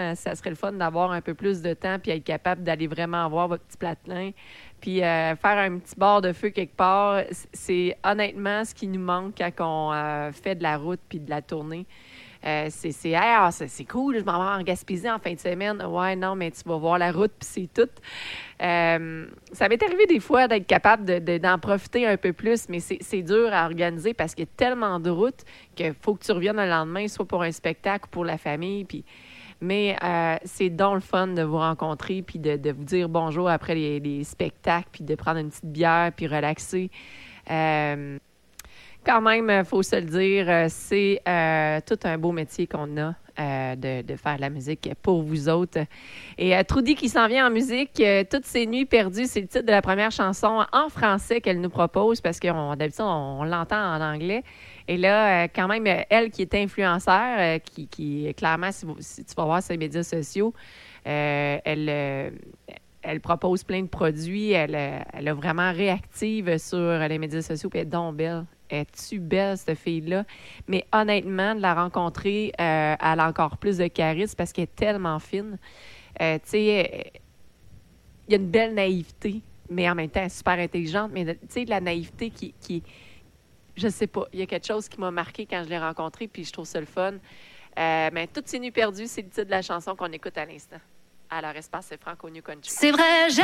ça serait le fun d'avoir un peu plus de temps puis être capable d'aller vraiment voir votre petit patelin. Puis faire un petit bord de feu quelque part, c'est honnêtement ce qui nous manque quand on fait de la route puis de la tournée. C'est cool, je m'en vais en Gaspésie en fin de semaine. Ouais, non, mais tu vas voir la route, puis c'est tout. Ça m'est arrivé des fois d'être capable d'en profiter un peu plus, mais c'est dur à organiser parce qu'il y a tellement de routes qu'il faut que tu reviennes le lendemain, soit pour un spectacle ou pour la famille. Mais c'est donc le fun de vous rencontrer, puis de vous dire bonjour après les spectacles, puis de prendre une petite bière, puis relaxer. Quand même, il faut se le dire, c'est tout un beau métier qu'on a de faire de la musique pour vous autres. Et Trudy qui s'en vient en musique, Toutes ces nuits perdues, c'est le titre de la première chanson en français qu'elle nous propose parce que d'habitude, on l'entend en anglais. Et là, quand même, elle qui est influenceur, qui clairement, si tu vas voir ses médias sociaux, elle propose plein de produits. Elle est vraiment réactive sur les médias sociaux, puis elle est donc belle. Es-tu belle, cette fille-là? Mais honnêtement, de la rencontrer, elle a encore plus de charisme parce qu'elle est tellement fine. Tu sais, il y a une belle naïveté, mais en même temps, elle est super intelligente. Mais tu sais, la naïveté qui... Je sais pas, il y a quelque chose qui m'a marqué quand je l'ai rencontrée, puis je trouve ça le fun. Mais Toutes ces nuits perdues, c'est le titre de la chanson qu'on écoute à l'instant. Alors, Espace, c'est Franco New Country. C'est vrai,